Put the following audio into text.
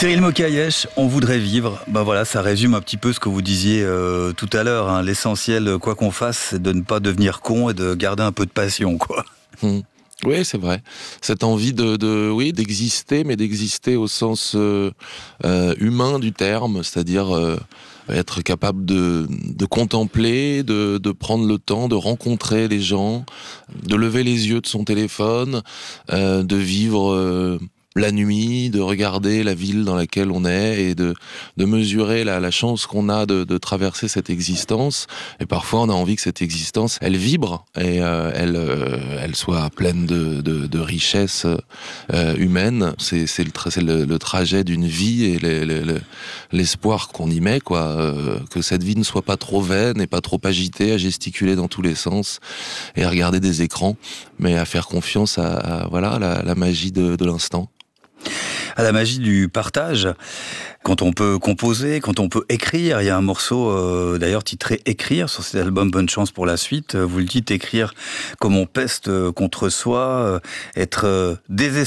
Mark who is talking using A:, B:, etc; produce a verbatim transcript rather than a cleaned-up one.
A: Cyril Mokayesh, on voudrait vivre. Ben voilà, ça résume un petit peu ce que vous disiez euh, tout à l'heure. Hein. L'essentiel, quoi qu'on fasse, c'est de ne pas devenir con et de garder un peu de passion, quoi.
B: Mmh. Oui, c'est vrai. Cette envie de, de oui, d'exister, mais d'exister au sens euh, euh, humain du terme, c'est-à-dire euh, être capable de, de contempler, de, de prendre le temps, de rencontrer les gens, de lever les yeux de son téléphone, euh, de vivre euh, la nuit, de regarder la ville dans laquelle on est et de, de mesurer la, la chance qu'on a de, de traverser cette existence. Et parfois, on a envie que cette existence, elle vibre et euh, elle, euh, elle soit pleine de, de, de richesses euh, humaines. C'est, c'est, le, tra- c'est le, le trajet d'une vie et le, le, le, l'espoir qu'on y met, quoi. Euh, que cette vie ne soit pas trop vaine et pas trop agitée, à gesticuler dans tous les sens et à regarder des écrans, mais à faire confiance à, à voilà, la, la magie de, de l'instant.
A: À la magie du partage, quand on peut composer, quand on peut écrire. Il y a un morceau euh, d'ailleurs titré « Écrire » sur cet album « Bonne chance pour la suite ». Vous le dites, écrire comme on peste contre soi, euh, être euh, désespéré